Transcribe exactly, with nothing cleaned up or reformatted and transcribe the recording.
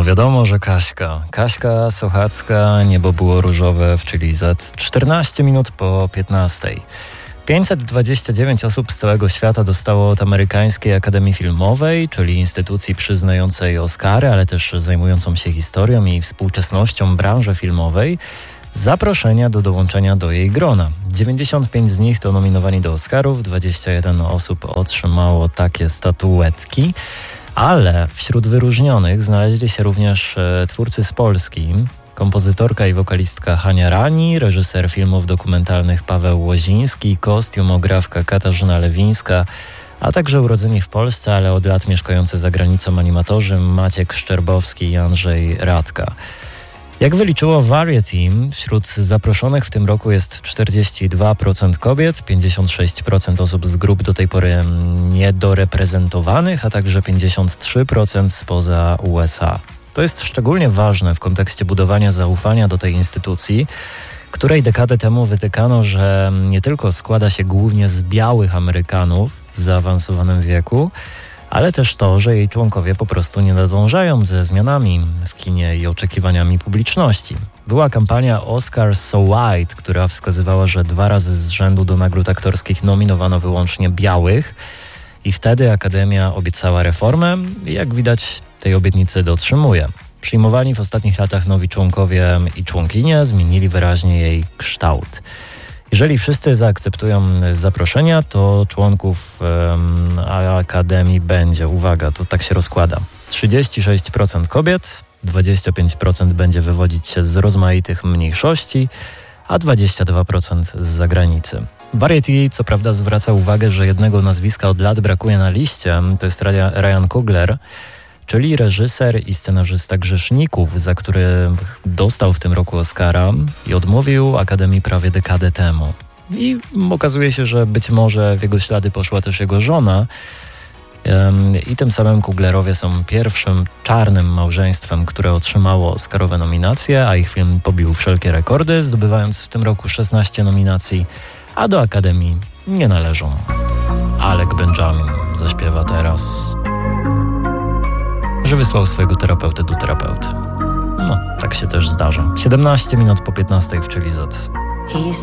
wiadomo, że Kaśka. Kaśka Sochacka, Niebo było różowe w Chili Z. czternaście minut po piętnastej. pięćset dwadzieścia dziewięć osób z całego świata dostało od Amerykańskiej Akademii Filmowej, czyli instytucji przyznającej Oscary, ale też zajmującą się historią i współczesnością branży filmowej, zaproszenia do dołączenia do jej grona. dziewięćdziesiąt pięć z nich to nominowani do Oscarów, dwadzieścia jeden osób otrzymało takie statuetki. Ale wśród wyróżnionych znaleźli się również e, twórcy z Polski, kompozytorka i wokalistka Hania Rani, reżyser filmów dokumentalnych Paweł Łoziński, kostiumografka Katarzyna Lewińska, a także urodzeni w Polsce, ale od lat mieszkający za granicą animatorzy Maciek Szczerbowski i Andrzej Radka. Jak wyliczyło Variety, wśród zaproszonych w tym roku jest czterdzieści dwa procent kobiet, pięćdziesiąt sześć procent osób z grup do tej pory niedoreprezentowanych, a także pięćdziesiąt trzy procent spoza U S A. To jest szczególnie ważne w kontekście budowania zaufania do tej instytucji, której dekadę temu wytykano, że nie tylko składa się głównie z białych Amerykanów w zaawansowanym wieku, ale też to, że jej członkowie po prostu nie nadążają ze zmianami w kinie i oczekiwaniami publiczności. Była kampania Oscars So White, która wskazywała, że dwa razy z rzędu do nagród aktorskich nominowano wyłącznie białych i wtedy Akademia obiecała reformę i jak widać tej obietnicy dotrzymuje. Przyjmowani w ostatnich latach nowi członkowie i członkinie zmienili wyraźnie jej kształt. Jeżeli wszyscy zaakceptują zaproszenia, to członków um, Akademii będzie, uwaga, to tak się rozkłada, trzydzieści sześć procent kobiet, dwadzieścia pięć procent będzie wywodzić się z rozmaitych mniejszości, a dwadzieścia dwa procent z zagranicy. Variety co prawda zwraca uwagę, że jednego nazwiska od lat brakuje na liście, to jest Ryan Coogler, czyli reżyser i scenarzysta Grzeszników, za który dostał w tym roku Oscara i odmówił Akademii prawie dekadę temu. I okazuje się, że być może w jego ślady poszła też jego żona i tym samym Cooglerowie są pierwszym czarnym małżeństwem, które otrzymało Oscarowe nominacje, a ich film pobił wszelkie rekordy, zdobywając w tym roku szesnaście nominacji, a do Akademii nie należą. Alec Benjamin zaśpiewa teraz, że wysłał swojego terapeuty do terapeuty. No, tak się też zdarza. siedemnaście minut po piętnastej w Chili Z.